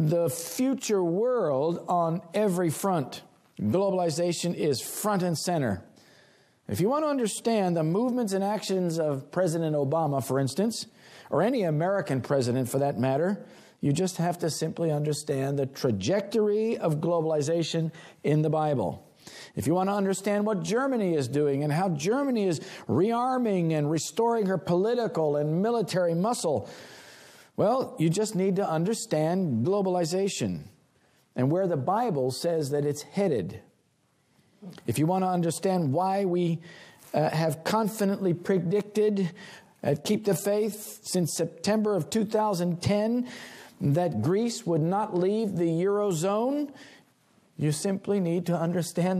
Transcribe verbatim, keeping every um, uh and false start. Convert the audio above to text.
the future world on every front. Globalization is front and center. If you want to understand the movements and actions of President Obama, for instance, or any American president for that matter, you just have to simply understand the trajectory of globalization in the Bible. If you want to understand what Germany is doing and how Germany is rearming and restoring her political and military muscle, well, you just need to understand globalization and where the Bible says that it's headed. If you want to understand why we uh, have confidently predicted at Keep the Faith since September of two thousand ten that Greece would not leave the Eurozone, you simply need to understand